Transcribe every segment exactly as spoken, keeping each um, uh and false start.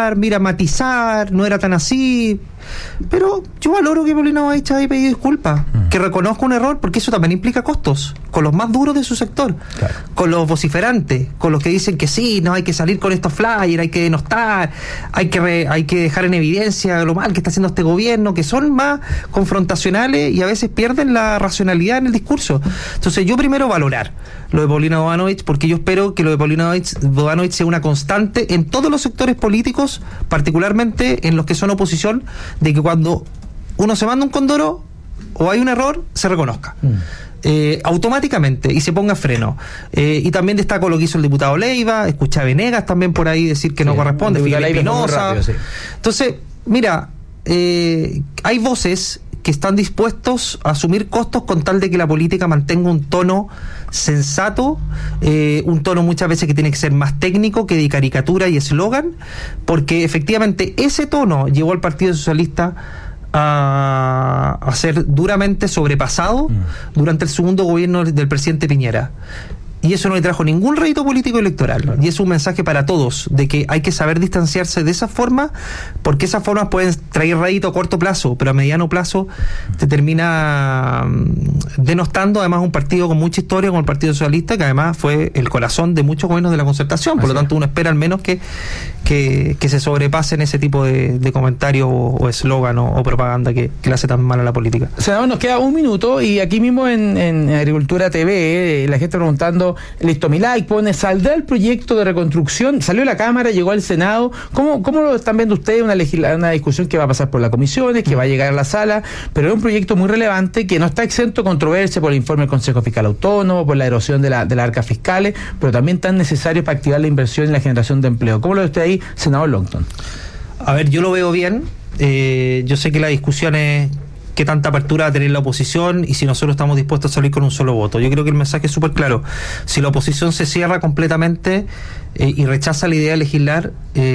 aclarar, mira, matizar, no era tan así. Pero yo valoro que Paulina Bobadich haya pedido disculpas, mm. que reconozca un error, porque eso también implica costos, con los más duros de su sector, claro. con los vociferantes, con los que dicen que sí, no hay que salir con estos flyers, hay que denostar, hay que re, hay que dejar en evidencia lo mal que está haciendo este gobierno, que son más confrontacionales y a veces pierden la racionalidad en el discurso. Entonces yo primero valorar lo de Paulina Bobadich, porque yo espero que lo de Paulina Bobadich sea una constante en todos los sectores políticos, particularmente en los que son oposición, de que cuando uno se manda un condoro o hay un error, se reconozca. Mm. Eh, automáticamente y se ponga freno. Eh, y también destaco lo que hizo el diputado Leiva, escuché a Venegas también por ahí decir que sí, no corresponde, Figueroa Espinosa. Rápido, sí. Entonces, mira, eh, hay voces que están dispuestos a asumir costos con tal de que la política mantenga un tono sensato, eh, un tono muchas veces que tiene que ser más técnico que de caricatura y eslogan, porque efectivamente ese tono llevó al Partido Socialista a, a ser duramente sobrepasado mm. durante el segundo gobierno del presidente Piñera. Y eso no le trajo ningún rédito político electoral. Claro. Y es un mensaje para todos, de que hay que saber distanciarse de esa forma, porque esas formas pueden traer rédito a corto plazo, pero a mediano plazo te termina denostando además un partido con mucha historia como el Partido Socialista, que además fue el corazón de muchos gobiernos de la Concertación. Por Así lo tanto, es. uno espera al menos que, que, que se sobrepasen ese tipo de, de comentarios o eslogan o, o propaganda que, que le hace tan mal a la política. Senador, nos queda un minuto y aquí mismo en, en Agricultura T V, eh, la gente preguntando, listo, mi like, pone, ¿saldrá el proyecto de reconstrucción? Salió a la Cámara, llegó al Senado. ¿Cómo, cómo lo están viendo ustedes? Una, legisla- una discusión que va a pasar por las comisiones, que va a llegar a la sala, pero es un proyecto muy relevante que no está exento de controversia por el informe del Consejo Fiscal Autónomo, por la erosión de, la, de las arcas fiscales, pero también tan necesario para activar la inversión y la generación de empleo. ¿Cómo lo ve usted ahí, senador Longton? A ver, yo lo veo bien. Eh, yo sé que la discusión es qué tanta apertura va a tener la oposición y si nosotros estamos dispuestos a salir con un solo voto. Yo creo que el mensaje es súper claro. Si la oposición se cierra completamente eh, y rechaza la idea de legislar,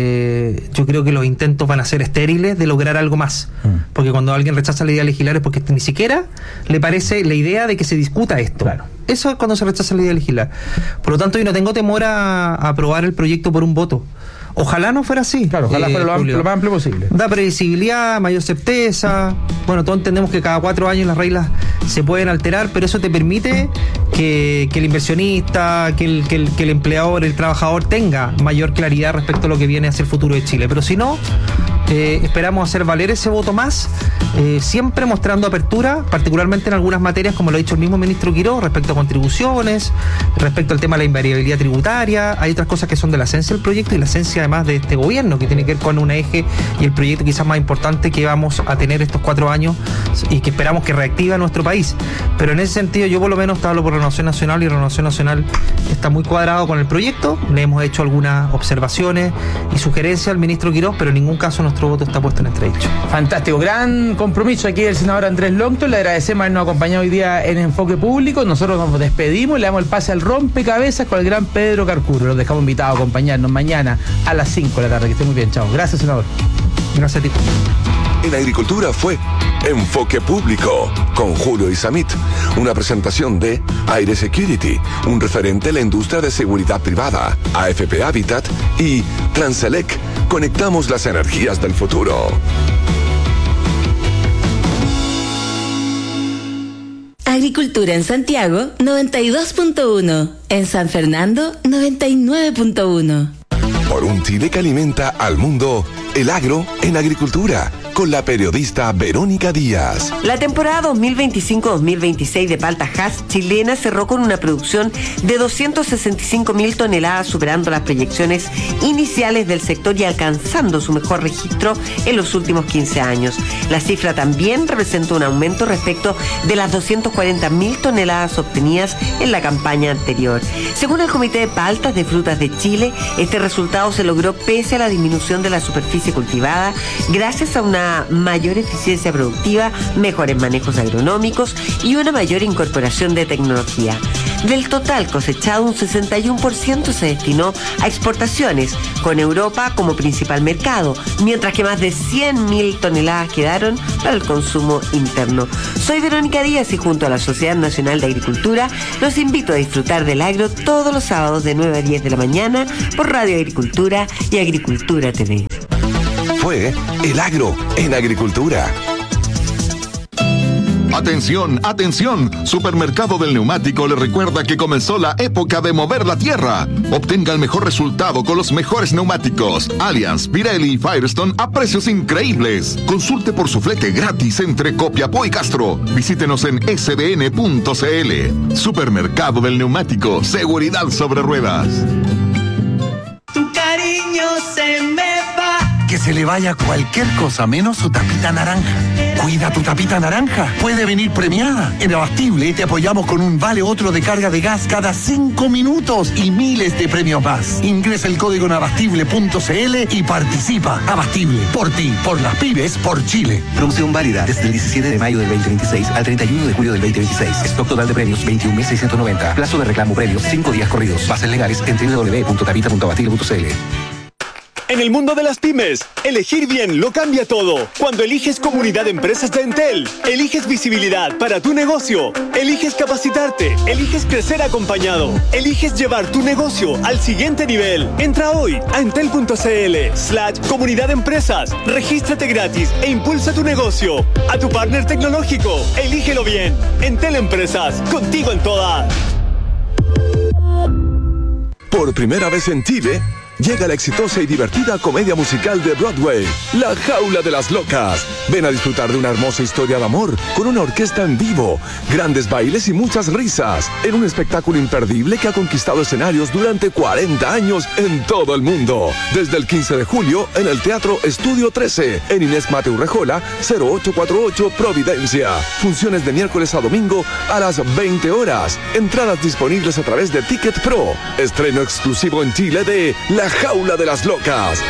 eh, yo creo que los intentos van a ser estériles de lograr algo más. Mm. Porque cuando alguien rechaza la idea de legislar es porque ni siquiera le parece la idea de que se discuta esto. Claro. Eso es cuando se rechaza la idea de legislar. Por lo tanto, yo no tengo temor a, a aprobar el proyecto por un voto. Ojalá no fuera así. Claro, ojalá eh, fuera lo, amplio, lo más amplio posible. Da previsibilidad, mayor certeza. Bueno, todos entendemos que cada cuatro años las reglas se pueden alterar, pero eso te permite que, que el inversionista, que el, que, el, que el empleador, el trabajador tenga mayor claridad respecto a lo que viene a ser el futuro de Chile. Pero si no, eh, esperamos hacer valer ese voto más, eh, siempre mostrando apertura, particularmente en algunas materias, como lo ha dicho el mismo ministro Quirós, respecto a contribuciones, respecto al tema de la invariabilidad tributaria. Hay otras cosas que son de la esencia del proyecto y la esencia además de este gobierno, que tiene que ver con un eje y el proyecto quizás más importante que vamos a tener estos cuatro años y que esperamos que reactive a nuestro país. Pero en ese sentido yo por lo menos hablo por Renovación Nacional y Renovación Nacional está muy cuadrado con el proyecto. Le hemos hecho algunas observaciones y sugerencias al ministro Quirós, pero en ningún caso nuestro voto está puesto en entredicho. Fantástico, gran compromiso aquí del senador Andrés Longton. Le agradecemos habernos acompañado hoy día en Enfoque Público. Nosotros nos despedimos y le damos el pase al rompecabezas con el gran Pedro Carcuro. Los dejamos invitados a acompañarnos mañana a las cinco de la tarde. Que esté muy bien, chao. Gracias, senador. Gracias a ti. En Agricultura fue Enfoque Público con Julio Isamit, una presentación de Aire Security, un referente en la industria de seguridad privada, A F P Habitat y Transelec. Conectamos las energías del futuro. Agricultura en Santiago, noventa y dos punto uno. En San Fernando, noventa y nueve punto uno. Por un Chile que alimenta al mundo, el agro en agricultura, con la periodista Verónica Díaz. La temporada dos mil veinticinco dos mil veintiséis de palta Hass chilena cerró con una producción de doscientas sesenta y cinco mil toneladas, superando las proyecciones iniciales del sector y alcanzando su mejor registro en los últimos quince años. La cifra también representa un aumento respecto de las doscientas cuarenta mil toneladas obtenidas en la campaña anterior. Según el Comité de Paltas de Frutas de Chile, este resultado se logró pese a la disminución de la superficie cultivada, gracias a una mayor eficiencia productiva, mejores manejos agronómicos y una mayor incorporación de tecnología. Del total cosechado, un sesenta y uno por ciento se destinó a exportaciones, con Europa como principal mercado, mientras que más de cien mil toneladas quedaron para el consumo interno. Soy Verónica Díaz y junto a la Sociedad Nacional de Agricultura los invito a disfrutar del agro todos los sábados de nueve a diez de la mañana por Radio Agricultura y Agricultura T V. fue El Agro en Agricultura. Atención, atención, Supermercado del Neumático le recuerda que comenzó la época de mover la tierra. Obtenga el mejor resultado con los mejores neumáticos Allianz, Pirelli y Firestone a precios increíbles. Consulte por su flete gratis entre Copiapó y Castro. Visítenos en s b n punto c l. Supermercado del Neumático, seguridad sobre ruedas. Tu cariño se me va. Que se le vaya cualquier cosa menos su tapita naranja. Cuida tu tapita naranja. Puede venir premiada. En Abastible te apoyamos con un vale otro de carga de gas cada cinco minutos y miles de premios más. Ingresa el código en abastible punto c l y participa. Abastible, por ti, por las pymes, por Chile. Promoción válida desde el diecisiete de mayo del veinte veintiséis al treinta y uno de julio del veinte veintiséis. Stock total de premios veintiún mil seiscientos noventa. Plazo de reclamo premios cinco días corridos. Bases legales en w w w punto tapita punto abastible punto c l. En el mundo de las pymes, elegir bien lo cambia todo. Cuando eliges Comunidad de Empresas de Entel, eliges visibilidad para tu negocio, eliges capacitarte, eliges crecer acompañado, eliges llevar tu negocio al siguiente nivel. Entra hoy a entel.cl slash Comunidad de Empresas, regístrate gratis e impulsa tu negocio. A tu partner tecnológico, elígelo bien. Entel Empresas, contigo en todas. Por primera vez en Chile, llega la exitosa y divertida comedia musical de Broadway, La Jaula de las Locas. Ven a disfrutar de una hermosa historia de amor con una orquesta en vivo, grandes bailes y muchas risas, en un espectáculo imperdible que ha conquistado escenarios durante cuarenta años en todo el mundo. Desde el quince de julio en el Teatro Estudio trece, en Inés Mateu Rejola, cero ocho cuatro ocho Providencia. Funciones de miércoles a domingo a las veinte horas. Entradas disponibles a través de Ticket Pro. Estreno exclusivo en Chile de La Jaula de las Locas.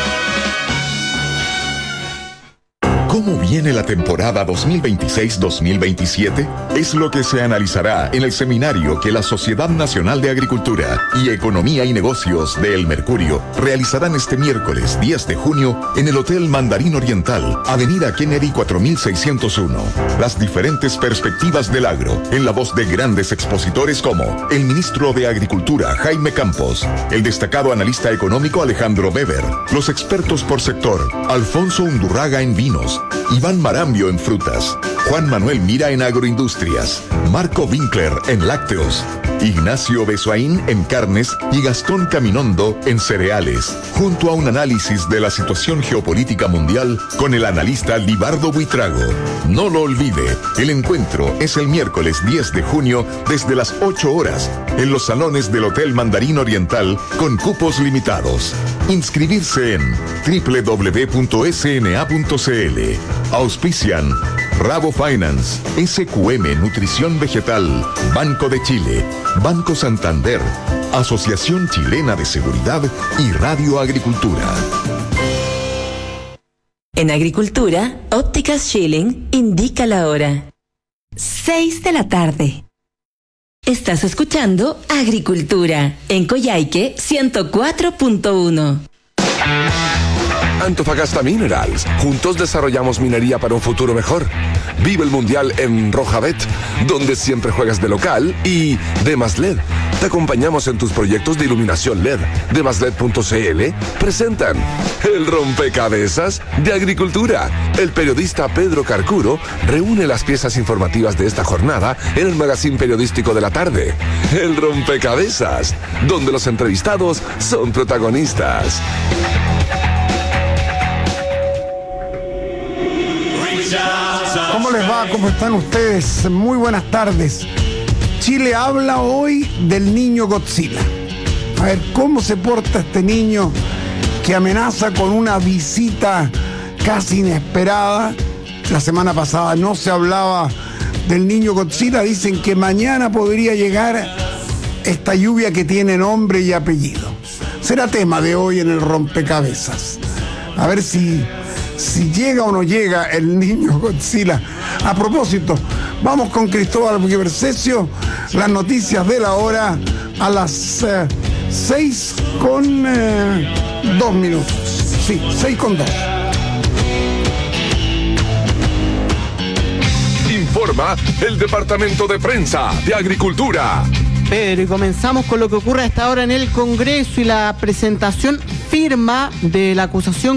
¿Cómo viene la temporada dos mil veintiséis dos mil veintisiete? Es lo que se analizará en el seminario que la Sociedad Nacional de Agricultura y Economía y Negocios de El Mercurio realizarán este miércoles diez de junio en el Hotel Mandarín Oriental, Avenida Kennedy cuatro mil seiscientos uno. Las diferentes perspectivas del agro, en la voz de grandes expositores como el ministro de Agricultura, Jaime Campos, el destacado analista económico Alejandro Weber, los expertos por sector, Alfonso Undurraga en vinos, Iván Marambio en frutas, Juan Manuel Mira en agroindustrias, Marco Winkler en lácteos, Ignacio Besoaín en carnes y Gastón Caminondo en cereales, junto a un análisis de la situación geopolítica mundial con el analista Libardo Buitrago. No lo olvide, el encuentro es el miércoles diez de junio desde las ocho horas en los salones del Hotel Mandarín Oriental con cupos limitados. Inscribirse en doble u doble u doble u punto s n a punto c l. Auspician Rabo Finance, S Q M Nutrición Vegetal, Banco de Chile, Banco Santander, Asociación Chilena de Seguridad y Radio Agricultura. En Agricultura, Ópticas Schilling indica la hora. seis de la tarde. Estás escuchando Agricultura en Coyhaique ciento cuatro punto uno. Antofagasta Minerals. Juntos desarrollamos minería para un futuro mejor. Vive el Mundial en Rojabet, donde siempre juegas de local, y Demas L E D. Te acompañamos en tus proyectos de iluminación L E D. DemasLed punto c l presentan El Rompecabezas de Agricultura. El periodista Pedro Carcuro reúne las piezas informativas de esta jornada en el magazín periodístico de la tarde. El Rompecabezas, donde los entrevistados son protagonistas. ¿Cómo les va? ¿Cómo están ustedes? Muy buenas tardes. Chile habla hoy del niño Godzilla. A ver, ¿cómo se porta este niño que amenaza con una visita casi inesperada? La semana pasada no se hablaba del niño Godzilla. Dicen que mañana podría llegar esta lluvia que tiene nombre y apellido. Será tema de hoy en el Rompecabezas. A ver si... si llega o no llega el niño Godzilla. A propósito, vamos con Cristóbal Buguebercesio, las noticias de la hora a las eh, seis con eh, dos minutos. Sí, seis con dos. Informa el Departamento de Prensa de Agricultura. Pero y comenzamos con lo que ocurre a esta hora en el Congreso y la presentación firma de la acusación